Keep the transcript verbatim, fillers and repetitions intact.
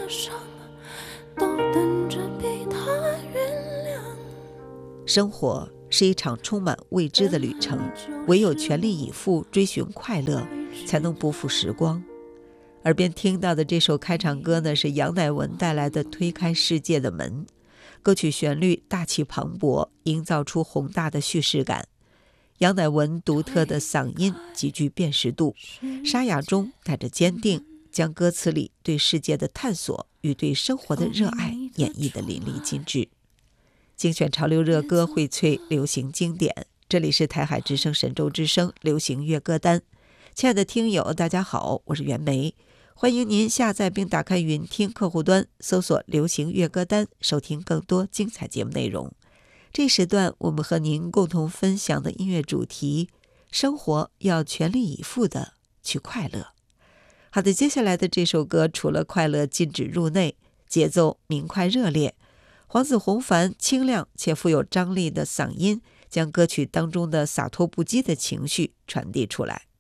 的伤都等着被他原谅。 生活是一场充满未知的旅程，唯有全力以赴追寻快乐，才能不负时光。耳边听到的这首开场歌呢，是杨乃文带来的《推开世界的门》。歌曲旋律大气磅礴，营造出宏大的叙事感。杨乃文独特的嗓音极具辨识度，沙哑中带着坚定，将歌词里对世界的探索与对生活的热爱演绎得淋漓尽致。精选潮流热歌，荟萃流行经典，这里是台海之声神州之声流行乐歌单。亲爱的听友大家好，我是袁梅，欢迎您下载并打开云听客户端，搜索流行乐歌单，收听更多精彩节目内容。这时段我们和您共同分享的音乐主题，生活要全力以赴的去快乐。好的，接下来的这首歌除了快乐禁止入内，节奏明快热烈，黄子弘凡清亮且富有张力的嗓音将歌曲当中的洒脱不羁的情绪传递出来。